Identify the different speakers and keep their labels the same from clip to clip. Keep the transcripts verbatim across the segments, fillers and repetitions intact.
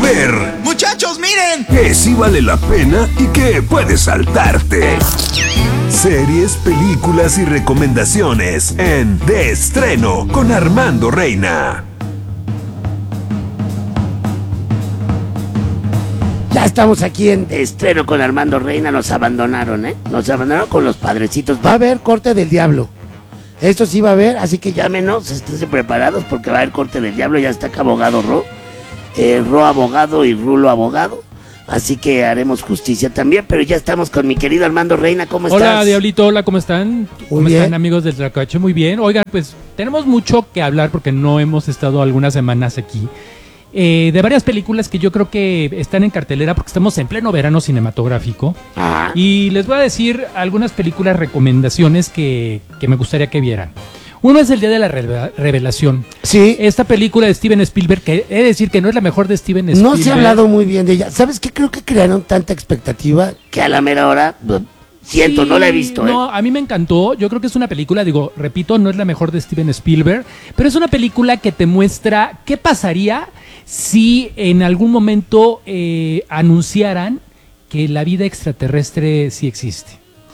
Speaker 1: ver.
Speaker 2: ¡Muchachos, miren!
Speaker 1: Que sí vale la pena y que puedes saltarte. Series, películas y recomendaciones en De Estreno con Armando Reina.
Speaker 3: Ya estamos aquí en De Estreno con Armando Reina. Nos abandonaron, ¿eh? Nos abandonaron con los padrecitos. Va a haber corte del diablo. Esto sí va a haber, así que llámenos, estén preparados porque va a haber corte del diablo. Ya está acá abogado Ro, eh, Ro abogado y Rulo abogado. Así que haremos justicia también, pero ya estamos con mi querido Armando Reina. ¿Cómo estás?
Speaker 4: Hola, Diablito, hola, ¿cómo están? ¿Cómo
Speaker 3: Muy bien.
Speaker 4: están, amigos del Tlacuache? Muy bien. Oigan, pues tenemos mucho que hablar porque no hemos estado algunas semanas aquí. Eh, de varias películas que yo creo que están en cartelera porque estamos en pleno verano cinematográfico.
Speaker 3: Ah,
Speaker 4: Y les voy a decir algunas películas recomendaciones que, que me gustaría que vieran. Uno es El Día de la Revela- Revelación.
Speaker 3: sí,
Speaker 4: Esta película de Steven Spielberg, que he de decir que no es la mejor de Steven Spielberg.
Speaker 3: no se ha hablado muy bien de ella. ¿Sabes qué? Creo que crearon tanta expectativa que a la mera hora, pues, siento,
Speaker 4: Sí,
Speaker 3: no la he visto.
Speaker 4: No,
Speaker 3: ¿eh?
Speaker 4: a mí me encantó. Yo creo que es una película, digo, repito, no es la mejor de Steven Spielberg, pero es una película que te muestra qué pasaría si en algún momento eh, anunciaran que la vida extraterrestre sí existe.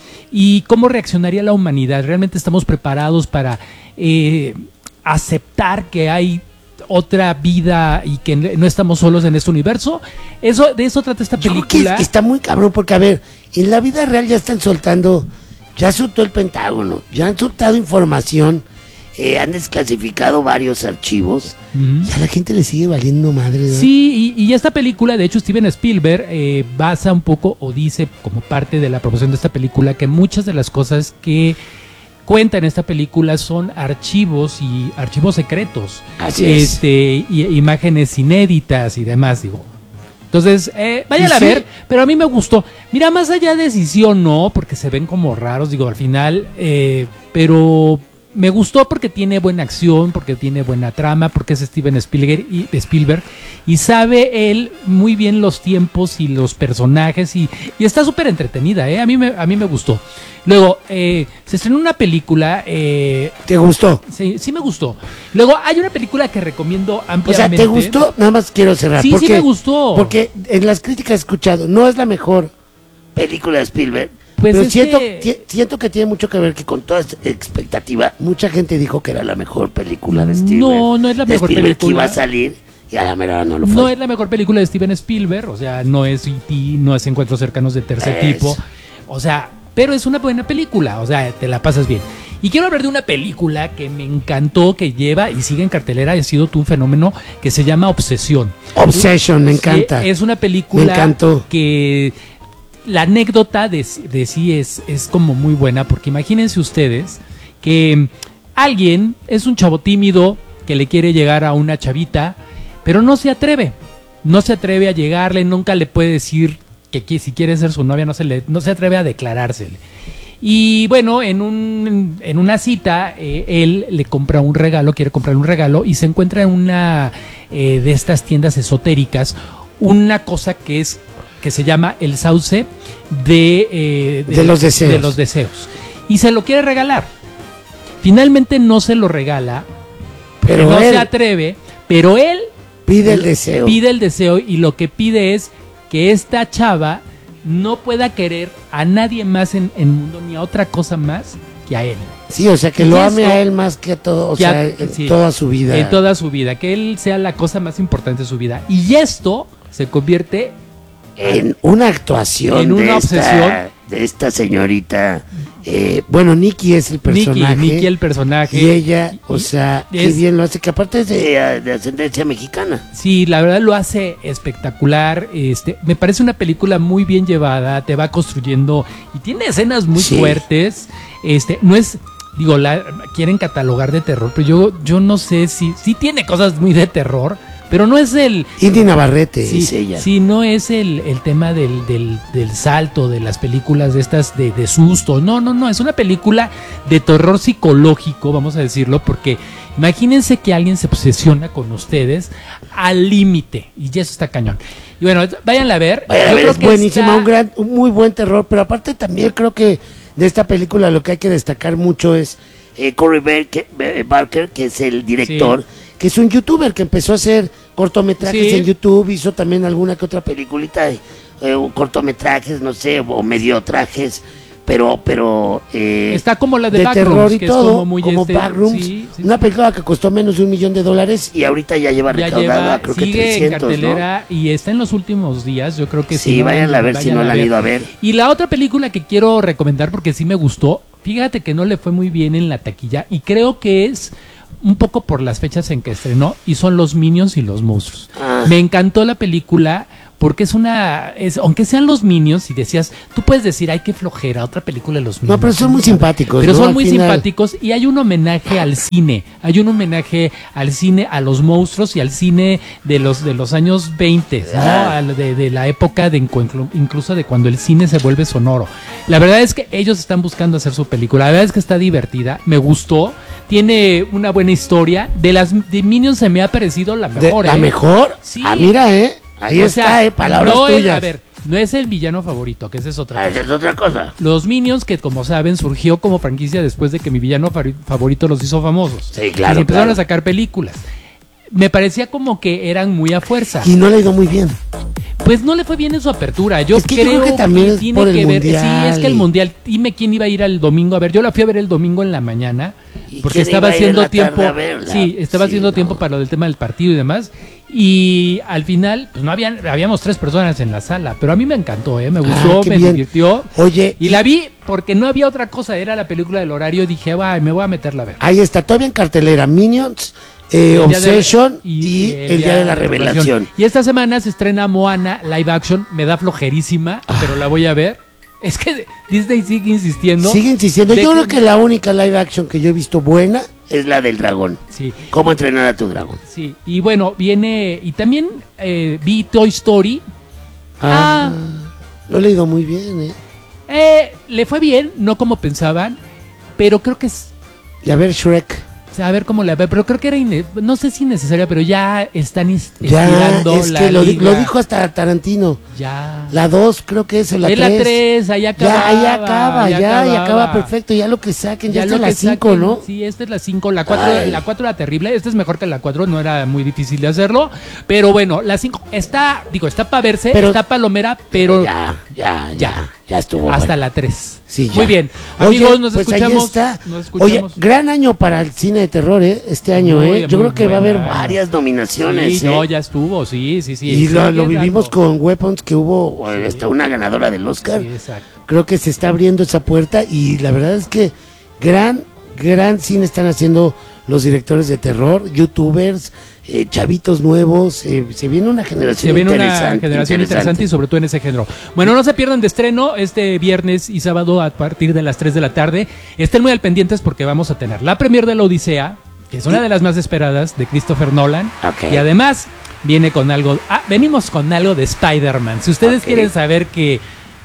Speaker 4: Y cómo reaccionaría la humanidad. ¿Realmente estamos preparados para eh, aceptar que hay otra vida y que no estamos solos en este universo? Eso, de eso trata esta
Speaker 3: Yo creo
Speaker 4: película.
Speaker 3: que está muy cabrón porque, a ver, en la vida real ya están soltando, ya soltó el Pentágono, ya han soltado información, eh, han desclasificado varios archivos,
Speaker 4: Ujú.
Speaker 3: y a la gente le sigue valiendo madre, ¿no?
Speaker 4: Sí, y, y esta película, de hecho, Steven Spielberg eh, basa un poco o dice como parte de la promoción de esta película que muchas de las cosas que cuenta en esta película son archivos y archivos secretos,
Speaker 3: Así es.
Speaker 4: este, y, imágenes inéditas y demás, digo. Entonces, eh, vayan
Speaker 3: ¿Y
Speaker 4: a
Speaker 3: sí?
Speaker 4: ver, pero a mí me gustó. Mira, más allá de si sí o no, porque se ven como raros, digo, al final, eh, pero me gustó porque tiene buena acción, porque tiene buena trama, porque es Steven Spielberg y, Spielberg, y sabe él muy bien los tiempos y los personajes, y, y está súper entretenida, ¿eh? A mí me, a mí me gustó. Luego, eh, se estrenó una película, eh,
Speaker 3: ¿Te gustó?
Speaker 4: sí, sí me gustó. Luego, hay una película que recomiendo
Speaker 3: O sea,
Speaker 4: ampliamente.
Speaker 3: ¿te gustó? Nada más quiero cerrar.
Speaker 4: Sí, sí
Speaker 3: porque,
Speaker 4: me gustó.
Speaker 3: Porque en las críticas he escuchado, no es la mejor película de Spielberg,
Speaker 4: Pues
Speaker 3: pero
Speaker 4: es
Speaker 3: siento,
Speaker 4: que-
Speaker 3: ti- siento que tiene mucho que ver que con toda esta expectativa, mucha gente dijo que era la mejor película de Spielberg.
Speaker 4: No, no es la
Speaker 3: de
Speaker 4: mejor
Speaker 3: Spielberg, que
Speaker 4: película.
Speaker 3: iba a salir y a la mera hora no lo fue.
Speaker 4: No es la mejor película de Steven Spielberg, o sea, no es E T, no es Encuentros Cercanos de Tercer
Speaker 3: Eso.
Speaker 4: Tipo, o sea, pero es una buena película, o sea, te la pasas bien. Y quiero hablar de una película que me encantó, que lleva y sigue en cartelera, ha sido tú un fenómeno, que se llama Obsesión.
Speaker 3: Obsession, me encanta.
Speaker 4: Sí, es una película
Speaker 3: Me encantó.
Speaker 4: que la anécdota de, de sí es, es como muy buena, porque imagínense ustedes que alguien es un chavo tímido que le quiere llegar a una chavita, pero no se atreve, no se atreve a llegarle, nunca le puede decir que, que si quiere ser su novia, no se, le, no se atreve a declarársele. Y bueno, en, un, en una cita, eh, él le compra un regalo, quiere comprar un regalo, y se encuentra en una eh, de estas tiendas esotéricas una cosa que es que se llama el sauce de, eh,
Speaker 3: De los deseos.
Speaker 4: de los deseos. Y se lo quiere regalar. Finalmente no se lo regala,
Speaker 3: Pero
Speaker 4: no
Speaker 3: él
Speaker 4: se atreve, pero él
Speaker 3: pide el deseo.
Speaker 4: pide el deseo y lo que pide es que esta chava no pueda querer a nadie más en el mundo ni a otra cosa más que a él.
Speaker 3: Sí, o sea, que
Speaker 4: Y
Speaker 3: lo
Speaker 4: eso-
Speaker 3: ame a él más que a todo, o
Speaker 4: que a-
Speaker 3: sea, en
Speaker 4: sí,
Speaker 3: toda su vida.
Speaker 4: En toda su vida, que él sea la cosa más importante de su vida. Y esto se convierte
Speaker 3: En una actuación
Speaker 4: En una
Speaker 3: de,
Speaker 4: obsesión.
Speaker 3: esta, de esta señorita. eh, bueno, Nikki es el personaje.
Speaker 4: Nicky, Nicky el personaje.
Speaker 3: Y ella, o
Speaker 4: Y-
Speaker 3: sea,
Speaker 4: y
Speaker 3: qué
Speaker 4: es-
Speaker 3: bien lo hace, que aparte es de, de ascendencia mexicana.
Speaker 4: Sí, la verdad lo hace espectacular. Este, me parece una película muy bien llevada, te va construyendo y tiene escenas muy
Speaker 3: Sí.
Speaker 4: fuertes. Este, no es, digo, la quieren catalogar de terror, pero yo, yo no sé si, sí tiene cosas muy de terror, pero no es el,
Speaker 3: Indy Navarrete
Speaker 4: sí,
Speaker 3: es ella.
Speaker 4: sí, no es el, el tema del, del, del salto de las películas de estas de, de susto. No, no, no. Es una película de terror psicológico, vamos a decirlo, porque imagínense que alguien se obsesiona con ustedes al límite. Y ya eso está cañón. Y bueno, váyanla a ver.
Speaker 3: Vayan a
Speaker 4: Yo
Speaker 3: ver,
Speaker 4: creo
Speaker 3: es
Speaker 4: que
Speaker 3: buenísima,
Speaker 4: está-
Speaker 3: un gran, un muy buen terror, pero aparte también creo que de esta película lo que hay que destacar mucho es eh, Corey Barker, eh, Barker, que es el director, que es un youtuber que empezó a hacer cortometrajes
Speaker 4: Sí.
Speaker 3: en YouTube, hizo también alguna que otra peliculita de eh, cortometrajes, no sé, o mediotrajes, pero, pero eh,
Speaker 4: Está como la de,
Speaker 3: de
Speaker 4: Backrooms,
Speaker 3: terror y
Speaker 4: que es
Speaker 3: todo,
Speaker 4: como muy
Speaker 3: como
Speaker 4: este,
Speaker 3: Backrooms,
Speaker 4: sí, sí,
Speaker 3: una película que costó menos de un millón de dólares y ahorita ya lleva
Speaker 4: ya
Speaker 3: recaudada,
Speaker 4: lleva,
Speaker 3: creo que
Speaker 4: sigue
Speaker 3: trescientos,
Speaker 4: en cartelera y está en los últimos días, yo creo que
Speaker 3: Sí,
Speaker 4: si no
Speaker 3: váyanla a
Speaker 4: han-
Speaker 3: ver si no la han ido a ver.
Speaker 4: Y la otra película que quiero recomendar porque sí me gustó, fíjate que no le fue muy bien en la taquilla y creo que es un poco por las fechas en que estrenó y son los Minions y los monstruos.
Speaker 3: Ah.
Speaker 4: Me encantó la película porque es una, es, aunque sean los Minions y decías, tú puedes decir, ay, qué flojera, otra película de los Minions.
Speaker 3: No, pero son muy simpáticos.
Speaker 4: Pero
Speaker 3: ¿no?
Speaker 4: son
Speaker 3: Al
Speaker 4: muy
Speaker 3: final.
Speaker 4: simpáticos y hay un homenaje al cine, hay un homenaje al cine, a los monstruos y al cine de los de los años veinte, ¿no?
Speaker 3: Ah.
Speaker 4: Al de, de la época de inclu- incluso de cuando el cine se vuelve sonoro. La verdad es que ellos están buscando hacer su película, la verdad es que está divertida, me gustó, tiene una buena historia, de las de Minions se me ha parecido la
Speaker 3: De-
Speaker 4: mejor,
Speaker 3: ¿La
Speaker 4: ¿eh?
Speaker 3: mejor?
Speaker 4: Sí.
Speaker 3: Ah, mira, ¿eh? Ahí
Speaker 4: O
Speaker 3: está,
Speaker 4: sea,
Speaker 3: ¿eh? Palabras
Speaker 4: no es-
Speaker 3: tuyas.
Speaker 4: a ver, no es el villano favorito, que esa es otra
Speaker 3: Ah,
Speaker 4: cosa.
Speaker 3: esa es otra cosa.
Speaker 4: Los Minions, que como saben, surgió como franquicia después de que mi villano fari- favorito los hizo famosos.
Speaker 3: Sí, claro,
Speaker 4: Y se empezaron
Speaker 3: claro.
Speaker 4: a sacar películas. Me parecía como que eran muy a fuerza.
Speaker 3: Y no le ha ido muy bien.
Speaker 4: Pues no le fue bien en su apertura. Yo
Speaker 3: Es que yo
Speaker 4: creo
Speaker 3: creo que también es
Speaker 4: tiene
Speaker 3: por el
Speaker 4: que ver. Sí,
Speaker 3: mundial
Speaker 4: es que el
Speaker 3: y-
Speaker 4: mundial. Dime quién iba a ir al domingo a ver. Yo la fui a ver el domingo en la mañana
Speaker 3: ¿Y
Speaker 4: porque
Speaker 3: quién
Speaker 4: estaba
Speaker 3: iba a ir en
Speaker 4: haciendo
Speaker 3: la tarde
Speaker 4: tiempo.
Speaker 3: a verla?
Speaker 4: Sí, estaba
Speaker 3: Sí,
Speaker 4: haciendo
Speaker 3: no.
Speaker 4: tiempo para lo del tema del partido y demás. Y al final, pues no habían, habíamos tres personas en la sala, pero a mí me encantó, ¿eh? Me gustó,
Speaker 3: Ah, qué
Speaker 4: me
Speaker 3: bien.
Speaker 4: divirtió.
Speaker 3: Oye,
Speaker 4: Y la vi porque no había otra cosa, era la película del horario. Dije, ay, me voy a meterla a ver.
Speaker 3: ahí está, todavía en cartelera. Minions, eh,
Speaker 4: El día de-
Speaker 3: Obsession y, el día de la revelación.
Speaker 4: Y esta semana se estrena Moana live action. Me da flojerísima,
Speaker 3: Ah.
Speaker 4: pero la voy a ver. Es que Disney sigue insistiendo.
Speaker 3: Sigue insistiendo.
Speaker 4: de
Speaker 3: Yo
Speaker 4: que-
Speaker 3: creo que la única live action que yo he visto buena es la del dragón.
Speaker 4: Sí,
Speaker 3: ¿Cómo entrenar a tu dragón?
Speaker 4: sí. Y bueno, viene. Y también eh, vi Toy Story.
Speaker 3: Ah, lo he leído muy bien, ¿eh?
Speaker 4: Eh, le fue bien, no como pensaban. Pero creo que es.
Speaker 3: Y a ver, Shrek.
Speaker 4: O sea, a ver cómo la ve. Pero creo que era. ine- no sé si innecesaria, pero ya están is-
Speaker 3: Ya,
Speaker 4: estirando
Speaker 3: es
Speaker 4: la
Speaker 3: que lo, di-
Speaker 4: liga.
Speaker 3: lo dijo hasta Tarantino.
Speaker 4: Ya.
Speaker 3: La dos creo que es, o la
Speaker 4: es
Speaker 3: tres.
Speaker 4: la tres, ahí acaba.
Speaker 3: Ya, ahí acaba, ya, y acaba perfecto. Ya lo que saquen, ya, está
Speaker 4: lo
Speaker 3: la
Speaker 4: que
Speaker 3: cinco,
Speaker 4: saquen,
Speaker 3: ¿no?
Speaker 4: Sí, esta es la cinco. La cuatro
Speaker 3: Ay.
Speaker 4: la cuatro era terrible. Esta es mejor que la cuatro, no era muy difícil de hacerlo. Pero bueno, la cinco está, digo, está para verse,
Speaker 3: Pero-
Speaker 4: está palomera, pero
Speaker 3: Ya, ya, ya,
Speaker 4: Ya.
Speaker 3: ya estuvo.
Speaker 4: hasta
Speaker 3: bueno.
Speaker 4: la tres.
Speaker 3: Sí, ya.
Speaker 4: Muy bien.
Speaker 3: Oye,
Speaker 4: Amigos, nos
Speaker 3: pues ahí
Speaker 4: escuchamos.
Speaker 3: está.
Speaker 4: Nos
Speaker 3: Oye,
Speaker 4: escuchamos.
Speaker 3: gran año para el cine de terror, ¿eh? Este año,
Speaker 4: Muy,
Speaker 3: ¿eh? Yo
Speaker 4: muy
Speaker 3: creo que va a haber
Speaker 4: buena.
Speaker 3: varias nominaciones,
Speaker 4: Sí,
Speaker 3: ¿eh?
Speaker 4: no, ya estuvo, sí, sí, sí.
Speaker 3: y lo,
Speaker 4: Sigue
Speaker 3: lo vivimos
Speaker 4: dando.
Speaker 3: con Weapons, que hubo eh, hasta una ganadora del Oscar.
Speaker 4: Sí, exacto.
Speaker 3: Creo que se está abriendo esa puerta y la verdad es que gran, gran cine están haciendo los directores de terror, youtubers, eh, chavitos nuevos. Eh, se viene una generación
Speaker 4: Se viene una
Speaker 3: interesante,
Speaker 4: generación interesante y sobre todo en ese género. Bueno, no se pierdan de estreno este viernes y sábado a partir de las tres de la tarde. Estén muy al pendientes porque vamos a tener la premier de La Odisea, que es una de las más esperadas de Christopher Nolan.
Speaker 3: Ok.
Speaker 4: Y además viene con algo, ah, venimos con algo de Spider-Man. Si ustedes
Speaker 3: Ok.
Speaker 4: quieren saber que,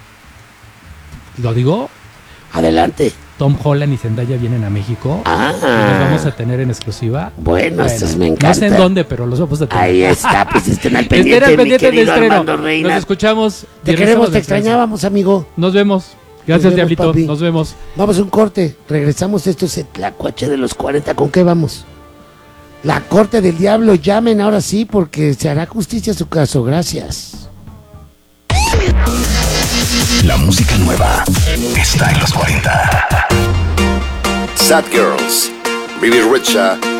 Speaker 4: lo digo,
Speaker 3: Adelante.
Speaker 4: Tom Holland y Zendaya vienen a México.
Speaker 3: Ah.
Speaker 4: Y los vamos a tener en exclusiva.
Speaker 3: Bueno, estos me
Speaker 4: No sé en
Speaker 3: encantan.
Speaker 4: dónde, pero los vamos a tener.
Speaker 3: Ahí está, pues estén al
Speaker 4: Estén
Speaker 3: pendiente,
Speaker 4: al
Speaker 3: mi
Speaker 4: pendiente de
Speaker 3: querido
Speaker 4: estreno.
Speaker 3: Armando Reina.
Speaker 4: Nos escuchamos.
Speaker 3: Te
Speaker 4: viernes,
Speaker 3: queremos,
Speaker 4: sábado
Speaker 3: te
Speaker 4: de estreno.
Speaker 3: extrañábamos, amigo.
Speaker 4: Nos vemos. Gracias,
Speaker 3: vemos,
Speaker 4: Diablito.
Speaker 3: papi.
Speaker 4: Nos vemos.
Speaker 3: Vamos a un corte. Regresamos. Esto es el Tlacuache de los cuarenta. ¿Con qué vamos? La corte del diablo. Llamen ahora sí porque se hará justicia a su caso. Gracias.
Speaker 1: La música nueva está en los cuarenta.
Speaker 2: Sad Girls, Billy Richa